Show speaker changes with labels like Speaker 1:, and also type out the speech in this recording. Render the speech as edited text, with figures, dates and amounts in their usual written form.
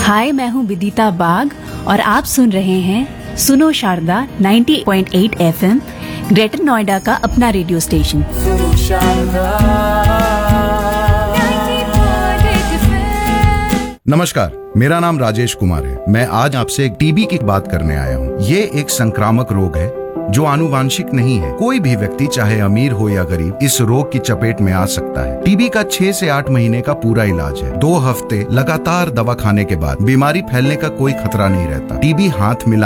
Speaker 1: हाय, मैं हूँ विदिता बाग और आप सुन रहे हैं सुनो शारदा 90.8 एफएम, ग्रेटर नोएडा का अपना रेडियो स्टेशन।
Speaker 2: सुनो शारदा।
Speaker 3: नमस्कार, मेरा नाम राजेश कुमार है। मैं आज आपसे एक टीबी की बात करने आया हूँ। ये एक संक्रामक रोग है जो आनुवांशिक नहीं है। कोई भी व्यक्ति चाहे अमीर हो या गरीब इस रोग की चपेट में आ सकता है। टीबी का 6 से 8 महीने का पूरा इलाज है। 2 हफ्ते लगातार दवा खाने के बाद बीमारी फैलने का कोई खतरा नहीं रहता। टीबी हाथ मिला